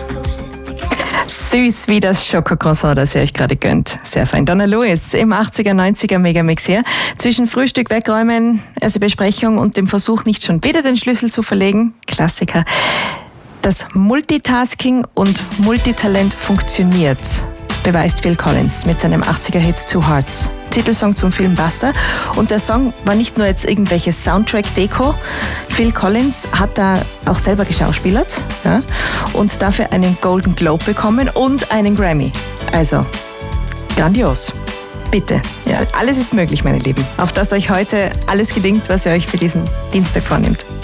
Süß wie das Schokocroissant, das ihr euch gerade gönnt. Sehr fein. Donna Lewis im 80er, 90er Megamix hier. Zwischen Frühstück wegräumen, erste Besprechung und dem Versuch, nicht schon wieder den Schlüssel zu verlegen. Klassiker. Das Multitasking und Multitalent funktioniert, beweist Phil Collins mit seinem 80er-Hit Two Hearts. Titelsong zum Film Buster. Und der Song war nicht nur jetzt irgendwelche Soundtrack-Deko. Phil Collins hat da auch selber geschauspielert, ja, und dafür einen Golden Globe bekommen und einen Grammy. Also, grandios. Bitte. Ja, alles ist möglich, meine Lieben. Auf dass euch heute alles gelingt, was ihr euch für diesen Dienstag vornehmt.